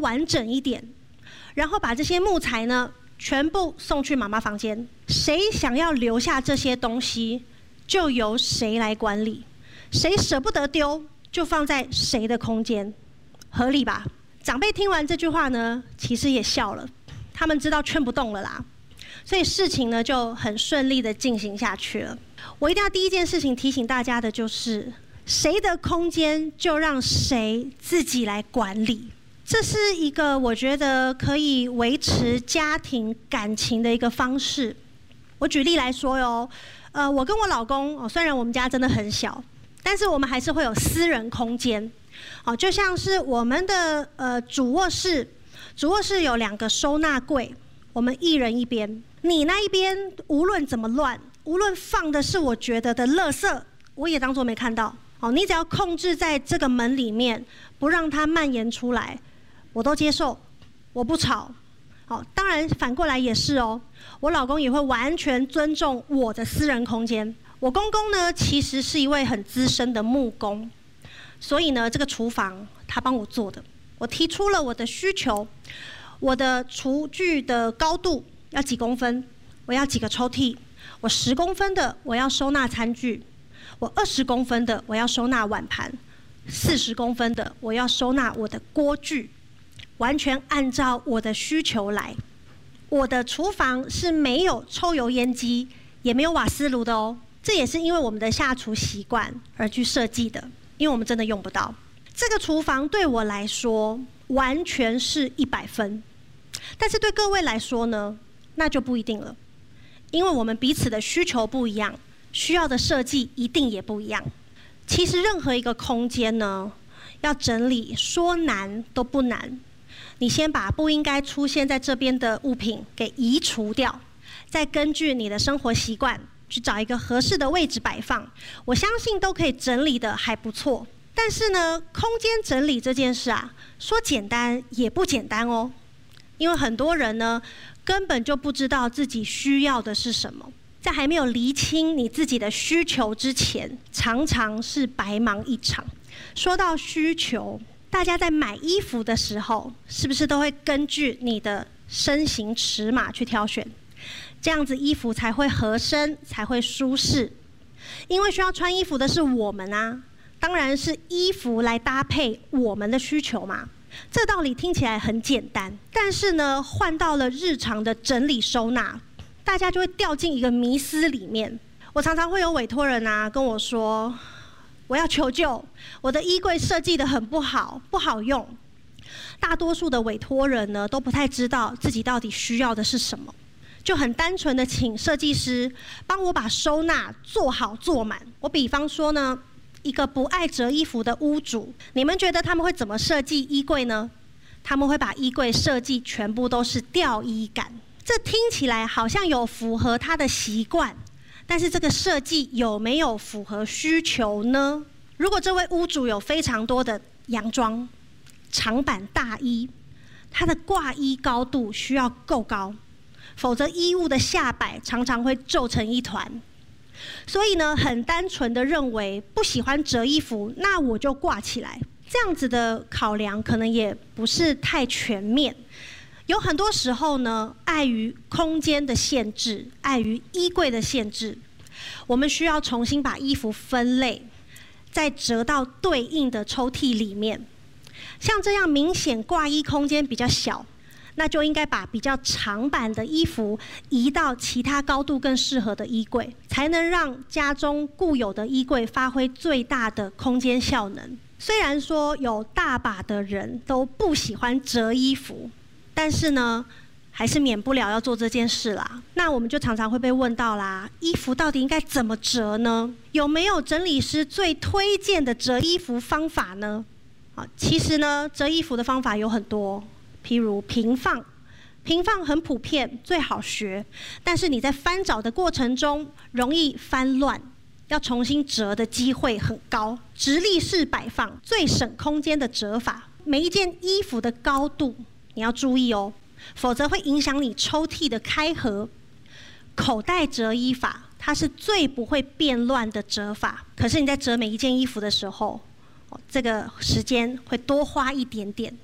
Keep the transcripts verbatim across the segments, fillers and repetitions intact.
完整一点，然后把这些木材呢全部送去妈妈房间。谁想要留下这些东西，就由谁来管理。谁舍不得丢，就放在谁的空间，合理吧？长辈听完这句话呢，其实也笑了，他们知道劝不动了啦，所以事情呢就很顺利的进行下去了。我一定要第一件事情提醒大家的就是，谁的空间就让谁自己来管理。这是一个我觉得可以维持家庭感情的一个方式。我举例来说哟，呃，我跟我老公哦，虽然我们家真的很小，但是我们还是会有私人空间。哦，就像是我们的呃主卧室，主卧室有两个收纳柜，我们一人一边。你那一边无论怎么乱，无论放的是我觉得的垃圾，我也当作没看到。哦，你只要控制在这个门里面，不让它蔓延出来，我都接受，我不吵。好，当然反过来也是哦，我老公也会完全尊重我的私人空间。我公公呢，其实是一位很资深的木工，所以呢，这个厨房他帮我做的。我提出了我的需求，我的厨具的高度要几公分，我要几个抽屉，我十公分的我要收纳餐具，我二十公分的我要收纳碗盘，四十公分的我要收纳我的锅具。完全按照我的需求来。我的厨房是没有抽油烟机，也没有瓦斯炉的哦。这也是因为我们的下厨习惯而去设计的，因为我们真的用不到。这个厨房对我来说完全是一百分，但是对各位来说呢，那就不一定了，因为我们彼此的需求不一样，需要的设计一定也不一样。其实任何一个空间呢，要整理说难都不难。你先把不应该出现在这边的物品给移除掉，再根据你的生活习惯去找一个合适的位置摆放，我相信都可以整理得还不错。但是呢，空间整理这件事啊，说简单也不简单哦，因为很多人呢根本就不知道自己需要的是什么，在还没有厘清你自己的需求之前，常常是白忙一场。说到需求，大家在买衣服的时候，是不是都会根据你的身形尺码去挑选？这样子衣服才会合身，才会舒适。因为需要穿衣服的是我们啊，当然是衣服来搭配我们的需求嘛。这道理听起来很简单，但是呢，换到了日常的整理收纳，大家就会掉进一个迷思里面。我常常会有委托人啊跟我说，我要求救，我的衣柜设计得很不好，不好用。大多数的委托人呢，都不太知道自己到底需要的是什么，就很单纯的请设计师帮我把收纳做好做满。我比方说呢，一个不爱折衣服的屋主，你们觉得他们会怎么设计衣柜呢？他们会把衣柜设计全部都是吊衣杆，这听起来好像有符合他的习惯。但是这个设计有没有符合需求呢？如果这位屋主有非常多的洋装、长版大衣，它的挂衣高度需要够高，否则衣物的下摆常常会皱成一团。所以呢，很单纯的认为不喜欢折衣服，那我就挂起来。这样子的考量可能也不是太全面。有很多时候呢，碍于空间的限制，碍于衣柜的限制，我们需要重新把衣服分类，再折到对应的抽屉里面。像这样明显挂衣空间比较小，那就应该把比较长版的衣服移到其他高度更适合的衣柜，才能让家中固有的衣柜发挥最大的空间效能。虽然说有大把的人都不喜欢折衣服，但是呢，还是免不了要做这件事啦。那我们就常常会被问到啦，衣服到底应该怎么折呢？有没有整理师最推荐的折衣服方法呢？啊，其实呢，折衣服的方法有很多，譬如平放。平放很普遍，最好学，但是你在翻找的过程中容易翻乱，要重新折的机会很高。直立式摆放最省空间的折法，每一件衣服的高度你要注意哦，否则会影响你抽屉的开合。口袋折衣法，它是最不会变乱的折法，可是你在折每一件衣服的时候，这个时间会多花一点点。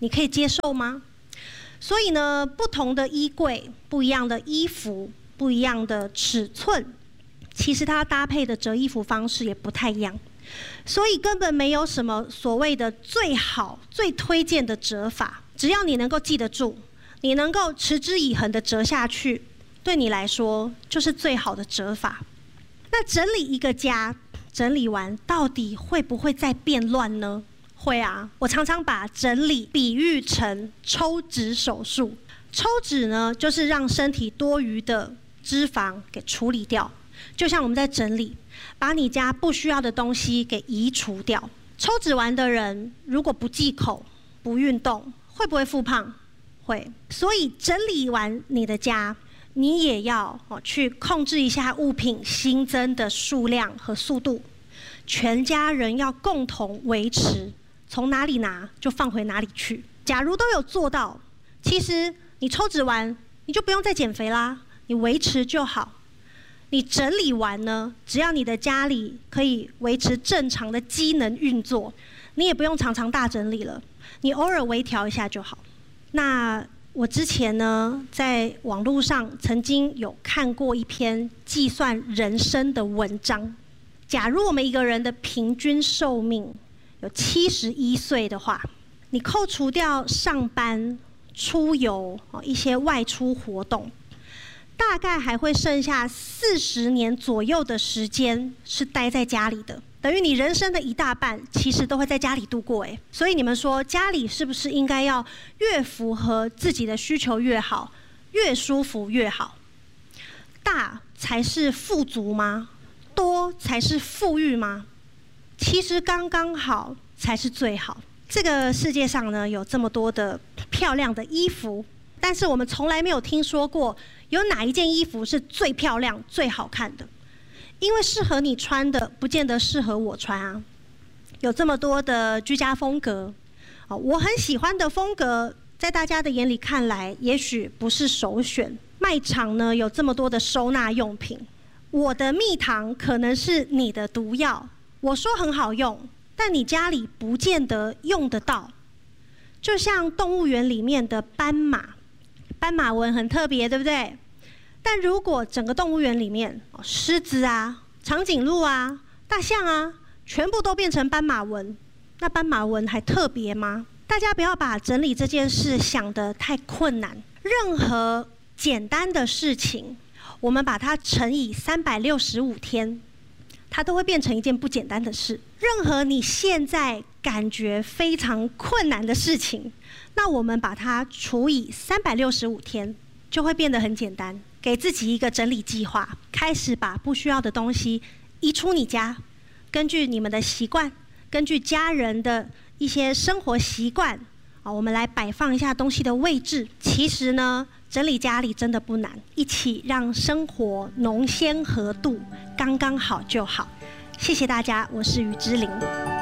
你可以接受吗？所以呢，不同的衣柜、不一样的衣服、不一样的尺寸，其实它搭配的折衣服方式也不太一样。所以根本没有什么所谓的最好、最推荐的折法，只要你能够记得住，你能够持之以恒的折下去，对你来说就是最好的折法。那整理一个家，整理完到底会不会再变乱呢？会啊，我常常把整理比喻成抽脂手术。抽脂呢，就是让身体多余的脂肪给处理掉，就像我们在整理，把你家不需要的东西给移除掉。抽脂完的人，如果不忌口、不运动，会不会复胖？会。所以整理完你的家，你也要去控制一下物品新增的数量和速度，全家人要共同维持，从哪里拿就放回哪里去。假如都有做到，其实你抽脂完你就不用再减肥啦，你维持就好。你整理完呢，只要你的家里可以维持正常的机能运作，你也不用常常大整理了，你偶尔微调一下就好。那我之前呢，在网络上曾经有看过一篇计算人生的文章。假如我们一个人的平均寿命有七十一岁的话，你扣除掉上班、出游、一些外出活动，大概还会剩下四十年左右的时间是待在家里的，等于你人生的一大半其实都会在家里度过。哎，所以你们说家里是不是应该要越符合自己的需求越好，越舒服越好？大才是富足吗？多才是富裕吗？其实刚刚好才是最好。这个世界上呢，有这么多的漂亮的衣服，但是我们从来没有听说过有哪一件衣服是最漂亮、最好看的。因为适合你穿的，不见得适合我穿啊。有这么多的居家风格，我很喜欢的风格，在大家的眼里看来，也许不是首选。卖场呢，有这么多的收纳用品，我的蜜糖可能是你的毒药。我说很好用，但你家里不见得用得到。就像动物园里面的斑马，斑马纹很特别，对不对？但如果整个动物园里面，狮子啊、长颈鹿啊、大象啊，全部都变成斑马纹，那斑马纹还特别吗？大家不要把整理这件事想得太困难。任何简单的事情，我们把它乘以三百六十五天，它都会变成一件不简单的事。任何你现在感觉非常困难的事情，那我们把它除以三百六十五天，就会变得很简单。给自己一个整理计划，开始把不需要的东西移出你家。根据你们的习惯，根据家人的一些生活习惯，啊，我们来摆放一下东西的位置。其实呢，整理家里真的不难，一起让生活浓鲜合度，刚刚好就好。谢谢大家，我是于之琳。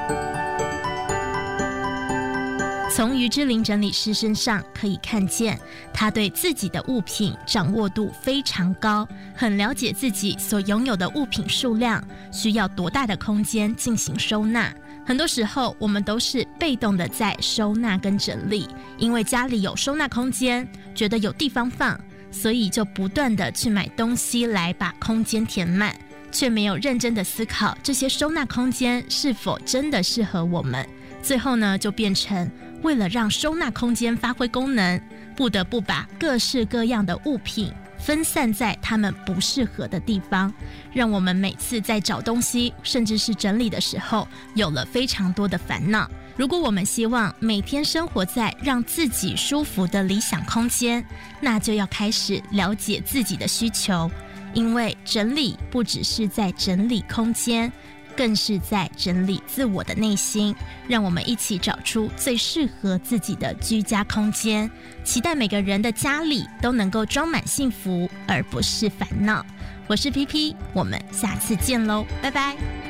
从于之琳整理师身上可以看见，她对自己的物品掌握度非常高，很了解自己所拥有的物品数量，需要多大的空间进行收纳。很多时候我们都是被动的在收纳跟整理，因为家里有收纳空间，觉得有地方放，所以就不断的去买东西来把空间填满，却没有认真的思考这些收纳空间是否真的适合我们。最后呢，就变成为了让收纳空间发挥功能，不得不把各式各样的物品分散在它们不适合的地方，让我们每次在找东西甚至是整理的时候有了非常多的烦恼。如果我们希望每天生活在让自己舒服的理想空间，那就要开始了解自己的需求，因为整理不只是在整理空间，更是在整理自我的内心。让我们一起找出最适合自己的居家空间，期待每个人的家里都能够装满幸福，而不是烦恼。我是 P P， 我们下次见喽，拜拜。